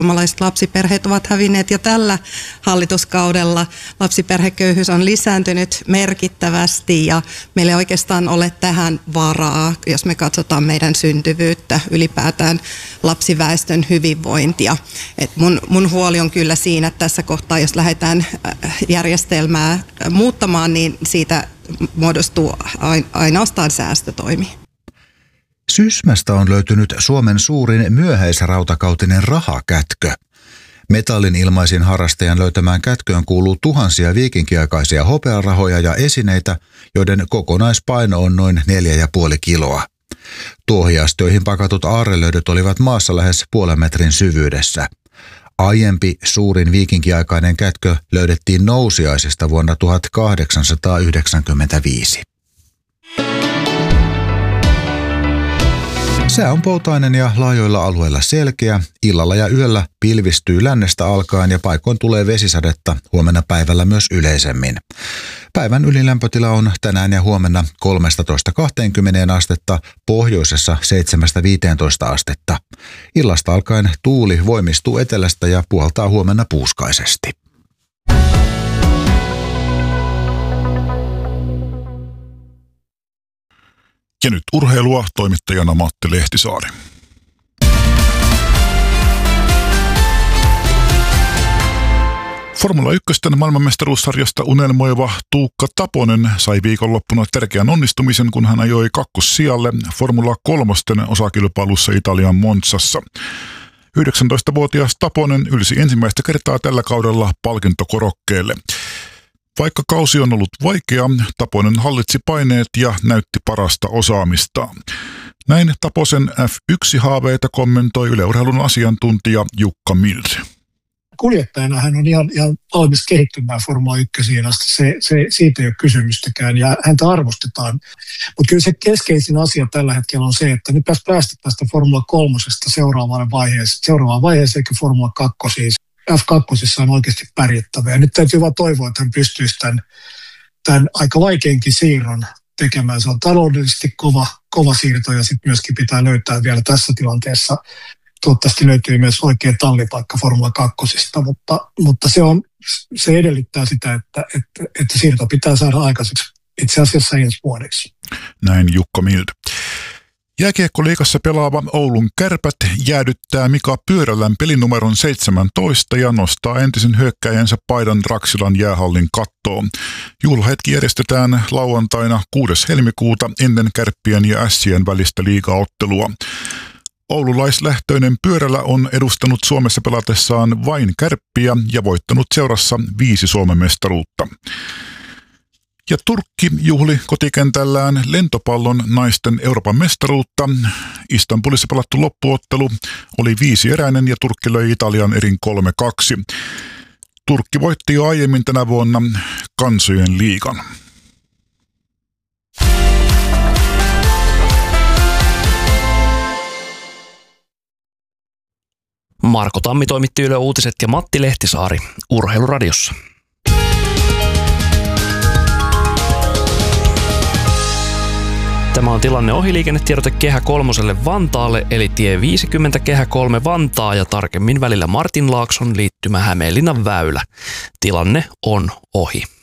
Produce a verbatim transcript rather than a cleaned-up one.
suomalaiset lapsiperheet ovat hävinneet jo tällä hallituskaudella. Lapsiperheköyhyys on lisääntynyt merkittävästi ja meillä ei oikeastaan ole tähän varaa, jos me katsotaan meidän syntyvyyttä, ylipäätään lapsiväestön hyvinvointia. Et mun, mun huoli on kyllä siinä, että tässä kohtaa, jos lähdetään järjestelmää muuttamaan, niin siitä muodostuu ainoastaan säästötoimi. Sysmästä on löytynyt Suomen suurin myöhäisrautakautinen rahakätkö. Metallin ilmaisin harrastajan löytämään kätköön kuuluu tuhansia viikinkiaikaisia hopearahoja ja esineitä, joiden kokonaispaino on noin neljä ja puoli kiloa. Tuohiastöihin pakatut aarrelöydöt olivat maassa lähes puolen metrin syvyydessä. Aiempi suurin viikinkiaikainen kätkö löydettiin Nousiaisesta vuonna tuhatkahdeksansataayhdeksänkymmentäviisi. Sää on poutainen ja laajoilla alueilla selkeä. Illalla ja yöllä pilvistyy lännestä alkaen ja paikoin tulee vesisadetta, huomenna päivällä myös yleisemmin. Päivän ylilämpötila on tänään ja huomenna kolmetoista kaksikymmentä astetta, pohjoisessa seitsemästä viiteentoista astetta. Illasta alkaen tuuli voimistuu etelästä ja puhaltaa huomenna puuskaisesti. Ja nyt urheilua, toimittajana Matti Lehtisaari. Formula yksi maailmanmestaruussarjasta unelmoiva Tuukka Taponen sai viikonloppuna tärkeän onnistumisen, kun hän ajoi kakkossijalle Formula kolmosten osakilpailussa Italian Monzassa. yhdeksäntoistavuotias Taponen ylsi ensimmäistä kertaa tällä kaudella palkintokorokkeelle. Vaikka kausi on ollut vaikea, Taponen hallitsi paineet ja näytti parasta osaamistaan. Näin Taposen F yksi haaveita kommentoi Yle Urheilun asiantuntija Jukka Mild. Kuljettajana hän on ihan, ihan valmis kehittymään Formula ykkösiin asti. Se, se, siitä ei ole kysymystäkään ja häntä arvostetaan. Mutta kyllä se keskeisin asia tällä hetkellä on se, että nyt pitäisi päästä tästä Formula kolmosesta seuraavaan vaiheeseen, seuraavaan vaiheeseen eikä Formula kakkosiin. F kaksi on oikeasti pärjättävä. Ja nyt täytyy vaan toivoa, että hän pystyisi tämän, tämän aika vaikeinkin siirron tekemään. Se on taloudellisesti kova, kova siirto ja sitten myöskin pitää löytää vielä tässä tilanteessa. Toivottavasti löytyy myös oikea tallipaikka Formula kakkosista, mutta, mutta se, on, se edellyttää sitä, että, että, että siirto pitää saada aikaiseksi itse asiassa ensi vuodeksi. Näin Jukka Mild. Jääkiekkoliigassa pelaava Oulun Kärpät jäädyttää Mika Pyörälän pelinumeron seitsemäntoista ja nostaa entisen hyökkääjänsä paidan Raksilan jäähallin kattoon. Juhlahetki järjestetään lauantaina kuudes helmikuuta ennen Kärppien ja Ässien välistä liigaottelua. Oululaislähtöinen Pyörälä on edustanut Suomessa pelatessaan vain Kärppiä ja voittanut seurassa viisi Suomen mestaruutta. Ja Turkki juhli kotikentällään lentopallon naisten Euroopan mestaruutta. Istanbulissa pelattu loppuottelu oli viisieräinen ja Turkki löi Italian erin kolme kaksi. Turkki voitti jo aiemmin tänä vuonna Kansojen liigan. Marko Tammi toimitti Yle Uutiset ja Matti Lehtisaari Urheiluradiossa. Tämä on tilanne ohiliikennetiedote Kehä kolmoselle Vantaalle, eli tie viisikymmentä Kehä kolme Vantaa ja tarkemmin välillä Martinlaakson liittymä Hämeenlinnan väylä. Tilanne on ohi.